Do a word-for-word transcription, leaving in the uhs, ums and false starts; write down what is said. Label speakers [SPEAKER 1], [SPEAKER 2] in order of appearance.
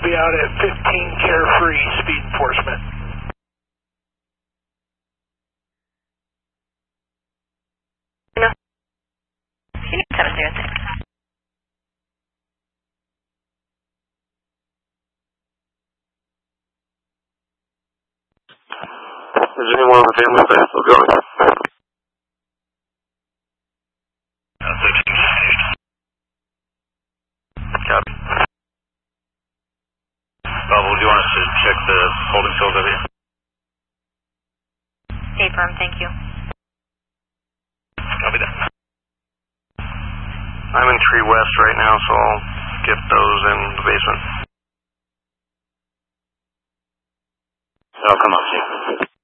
[SPEAKER 1] I'll be out at fifteen Carefree, speed enforcement.
[SPEAKER 2] No. Unit seven zero six.
[SPEAKER 3] Is anyone on the family base still going?
[SPEAKER 4] Uh, thirteen finished. Copy. Bob, would you want us to check the holding cells over here?
[SPEAKER 2] Stay firm, thank you.
[SPEAKER 4] Copy that.
[SPEAKER 3] I'm in Tree West right now, so I'll get those in the basement.
[SPEAKER 4] I'll come up, Chief.